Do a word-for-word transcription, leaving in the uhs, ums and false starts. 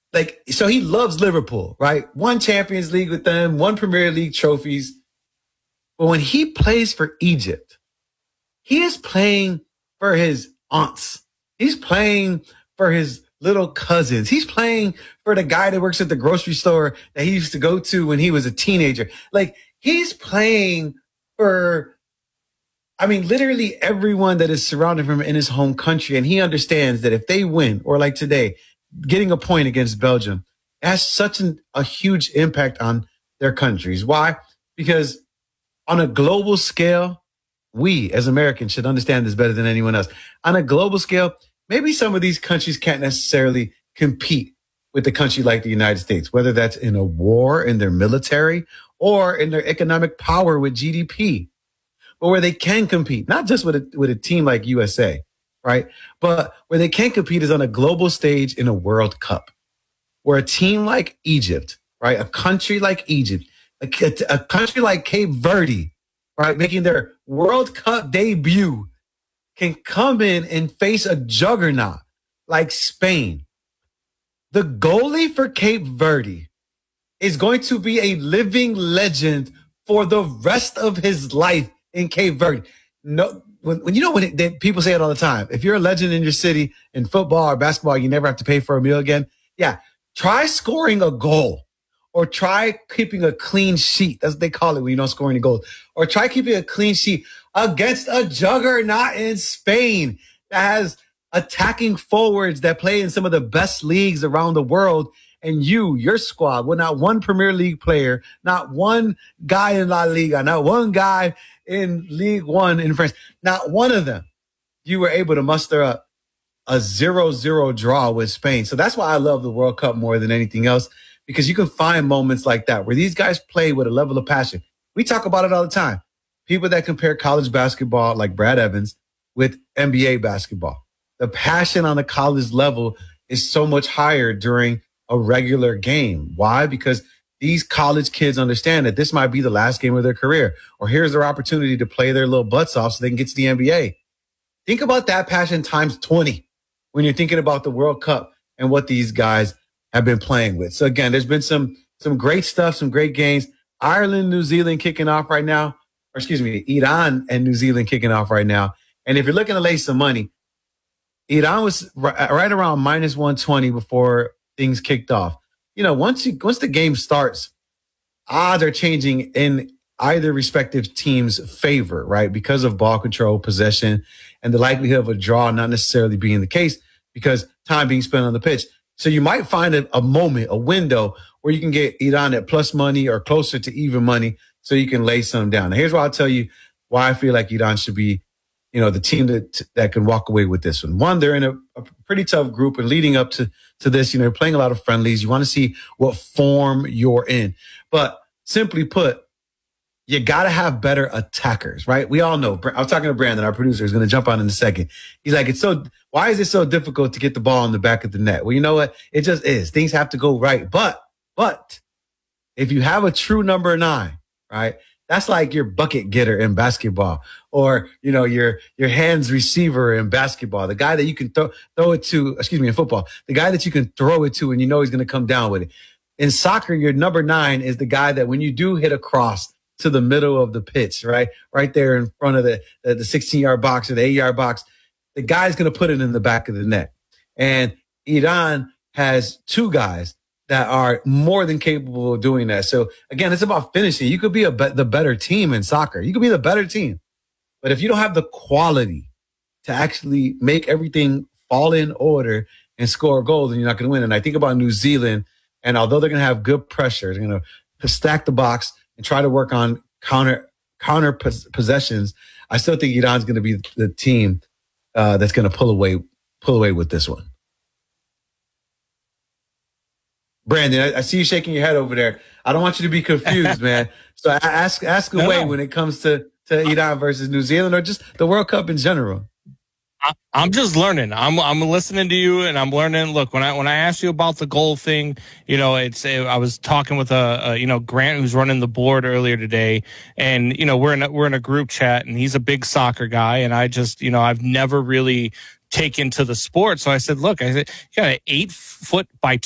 like, so he loves Liverpool, right? Won Champions League with them, won Premier League trophies. But when he plays for Egypt, he is playing for his aunts. He's playing for his little cousins. He's playing for the guy that works at the grocery store that he used to go to when he was a teenager. Like, he's playing for, I mean, literally everyone that is surrounding him in his home country. And he understands that if they win, or like today, getting a point against Belgium, it has such an, a huge impact on their countries. Why? Because on a global scale, we as Americans should understand this better than anyone else. On a global scale, maybe some of these countries can't necessarily compete with a country like the United States, whether that's in a war, in their military, or in their economic power with G D P. But where they can compete, not just with a, with a team like U S A, right? But where they can compete is on a global stage in a World Cup, where a team like Egypt, right? A country like Egypt, a, a country like Cape Verde, right? Making their World Cup debut, can come in and face a juggernaut like Spain. The goalie for Cape Verde is going to be a living legend for the rest of his life in Cape Verde. No, when, when you know when it, they, people say it all the time. If you're a legend in your city in football or basketball, you never have to pay for a meal again. Yeah, try scoring a goal, or try keeping a clean sheet. That's what they call it when you don't score any goals. Or try keeping a clean sheet against a juggernaut in Spain that has attacking forwards that play in some of the best leagues around the world. And you, your squad, with not one Premier League player, not one guy in La Liga, not one guy in League One in France, not one of them, you were able to muster up a zero zero draw with Spain. So that's why I love the World Cup more than anything else, because you can find moments like that where these guys play with a level of passion. We talk about it all the time. People that compare college basketball, like Brad Evans, with N B A basketball. The passion on the college level is so much higher during a regular game. Why? Because these college kids understand that this might be the last game of their career, or here's their opportunity to play their little butts off so they can get to the N B A. Think about that passion times twenty when you're thinking about the World Cup and what these guys have been playing with. So again, there's been some some great stuff, some great games. Ireland, New Zealand kicking off right now. Or excuse me, Iran and New Zealand kicking off right now. And if you're looking to lay some money, Iran was right around minus one twenty before things kicked off. You know, once you, once the game starts, odds are changing in either respective team's favor, right? Because of ball control, possession, and the likelihood of a draw not necessarily being the case because time being spent on the pitch. So you might find a, a moment, a window where you can get Iran at plus money or closer to even money so you can lay some down. Now, here's why I'll tell you why I feel like Iran should be, you know, the team that that can walk away with this one. One, they're in a, a pretty tough group, and leading up to, to this, you know, they're playing a lot of friendlies. You want to see what form you're in. But simply put, you got to have better attackers, right? We all know. I was talking to Brandon, our producer, who's going to jump on in a second. He's like, it's so, why is it so difficult to get the ball in the back of the net? Well, you know what? It just is. Things have to go right. But, but if you have a true number nine, right? That's like your bucket getter in basketball, or, you know, your, your hands receiver in basketball, the guy that you can throw, throw it to, excuse me, in football, the guy that you can throw it to and you know he's going to come down with it. In soccer, your number nine is the guy that when you do hit a cross to the middle of the pitch, right? Right there in front of the, the sixteen yard box or the eight yard box, the guy's going to put it in the back of the net. And Iran has two guys that are more than capable of doing that. So again, it's about finishing. You could be a be- the better team in soccer. You could be the better team. But if you don't have the quality to actually make everything fall in order and score goals, then you're not going to win. And I think about New Zealand, and although they're going to have good pressure, they're going to stack the box and try to work on counter counter pos- possessions, I still think Iran's going to be the team uh, that's going to pull away pull away with this one. Brandon, I, I see you shaking your head over there. I don't want you to be confused, man. So I ask ask away no, no. when it comes to, to Iran versus New Zealand, or just the World Cup in general. I, I'm just learning. I'm I'm listening to you, and I'm learning. Look, when I when I asked you about the goal thing, you know, it's I was talking with a, a you know Grant, who's running the board earlier today, and you know we're in a, we're in a group chat, and he's a big soccer guy, and I just you know I've never really taken to the sport, so I said, look, I said you got an eight foot by